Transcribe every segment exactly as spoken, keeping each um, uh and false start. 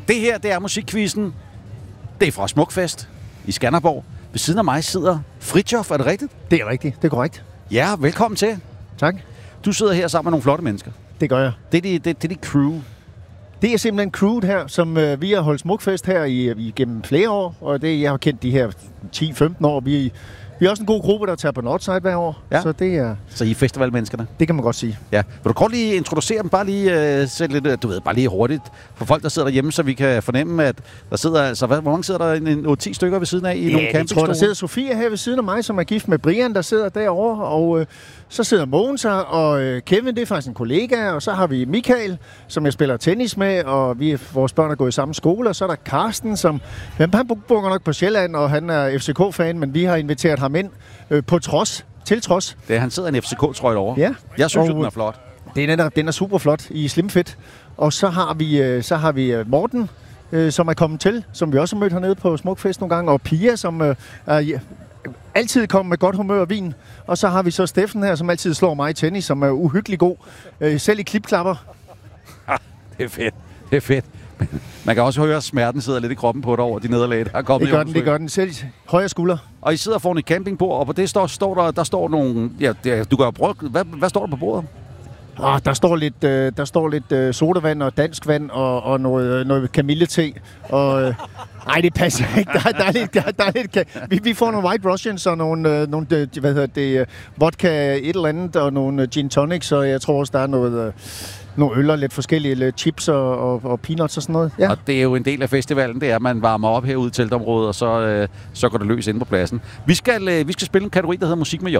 Det her, det er musikquizzen. Det er fra Smukfest i Skanderborg. Ved siden af mig sidder Fritjof, er det rigtigt? Det er rigtigt, det er korrekt. Ja, velkommen til. Tak. Du sidder her sammen med nogle flotte mennesker. Det gør jeg. Det er dit det, det er de crew. Det er simpelthen crewet her, som øh, vi har holdt Smukfest her i, i gennem flere år, og det jeg har kendt de her ti femten år. Vi, vi er også en god gruppe, der tager på Northside hver år, Ja. så det er, Så I er festivalmenneskerne. det kan man godt sige. Ja. Vil du kort lige introducere dem, bare lige uh, sætte lidt, du ved, bare lige hurtigt for folk, der sidder derhjemme, så vi kan fornemme, at der sidder altså, hvad, hvor mange sidder der? En otte ti stykker ved siden af i Ja, nogle jeg tror, der campingstole? sidder Sofia her ved siden af mig, som er gift med Brian, der sidder derovre, og øh, så sidder Mogens her, og øh, Kevin, det er faktisk en kollega, og så har vi Michael, som jeg spiller tennis med, og vi, vores børn er gået i samme skole, og så er der Karsten, som jamen, han bor nok på Sjælland, og han er F C K-fan, men vi har inviteret ham ind øh, på trods, til trods. Det er, han sidder i en F C K-trøje over. Ja. Jeg synes jo, Og- den er flot. Det er, den er, den er super flot i slimfit. Og så har vi, øh, så har vi øh, Morten, øh, som er kommet til, som vi også har mødt hernede på Smukfest nogle gange, og Pia, som øh, er ja, altid kommer med godt humør og vin. Og så har vi så Steffen her, som altid slår mig i tennis, som er uhyggelig god, øh, selv i klipklapper. Det er fedt. Det er fedt. Man kan også høre, at smerten sidder lidt i kroppen på dig over de nederlag, der er kommet. Det i gør den, det gør den. Selv højre skulder. Og I sidder foran et campingbord, og på det står, står der, der står nogle... Ja, det, du kan jo prøve... Hvad, hvad står der på bordet? Ah, der står lidt, øh, der står lidt øh, sodavand og dansk vand og, og noget, øh, noget kamillete. Og, øh, ej, det passer ikke. Der, der er lidt, der, der er lidt ka- vi, vi får nogle White Russians og nogle, øh, nogle øh, hvad hedder det, øh, vodka et eller andet og nogle øh, gin tonics. Og jeg tror også, der er noget... Øh, nogle øl og lidt forskellige lidt chips og, og, og peanuts og sådan noget. Ja. Og det er jo en del af festivalen, det er, at man varmer op herude i teltområdet, og så, øh, så går det løs inde på pladsen. Vi skal, øh, vi skal spille en kategori, der hedder musik med J.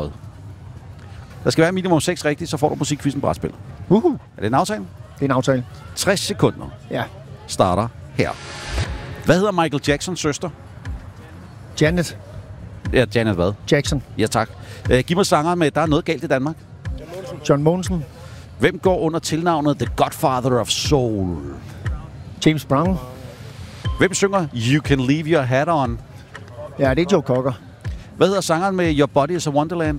Der skal være minimum seks rigtigt, så får du musikquizzen brætspil. Uhu. Er det en aftale? Det er en aftale. tres sekunder Ja. starter her. Hvad hedder Michael Jacksons søster? Janet Ja, Janet hvad? Jackson. Ja, tak. Øh, giv mig sanger med, der er noget galt i Danmark. John Mogensen. Hvem går under tilnavnet The Godfather of Soul? James Brown. Hvem synger You Can Leave Your Hat On? Ja, det er Joe Cocker. Hvad hedder sangeren med Your Body is a Wonderland?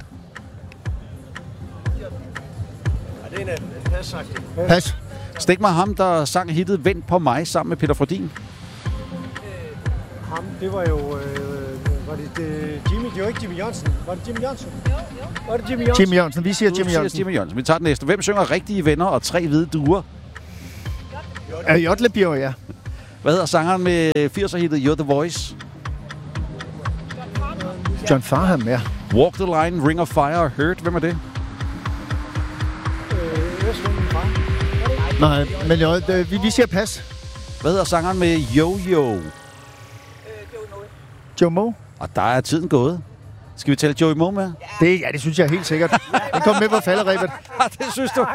Pas. Stik mig ham, der sang hittet Vent på mig sammen med Peter Frodin. Ham, det var jo... Øh, var det, det Jimmy? Det var ikke Jimmy Jørgensen. Var det Jimmy Jørgensen? Jo, jo. Var det Jimmy Jørgensen? Jimmy Jørgensen. Vi siger Du Jimmy siger Jørgensen. Jimmy Jørgensen. Vi tager den næste. Hvem synger Rigtige Venner og Tre Hvide Duer? Ja, Jotlebjerg, ja. Hvad hedder sangeren med firser-hittet You're the Voice? John Farnham, ja. Walk the Line, Ring of Fire og Hurt. Hvem er det? Øh, jeg slog min far. Nej, men jo, det, vi, vi siger pas. Hvad hedder sangeren med Yo-Yo? Joe Mo. Og der er tiden gået. Skal vi tælle Joey Moe med? Det, ja, det synes jeg helt sikkert. Den kom med på falderæbet. Det synes du.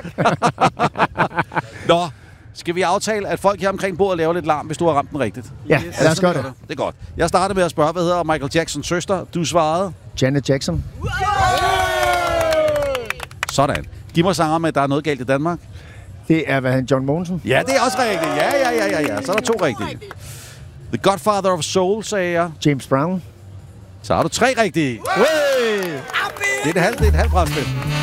Nå, skal vi aftale, at folk her omkring bordet laver lidt larm, hvis du har ramt den rigtigt? Ja, lad os gøre det. Det er godt. Jeg starter med at spørge, hvad hedder Michael Jacksons søster? Du svarede? Janet Jackson. Sådan. Giv mig sanger med, der er noget galt i Danmark. Det er, hvad han, John Mogensen. Ja, det er også rigtigt. Ja, ja, ja, ja, ja. Så er der to rigtige. The Godfather of Soul, sagde jeg. James Brown. Så har du tre rigtige. Hey! Det er et halvt, det er et halvt brætspil.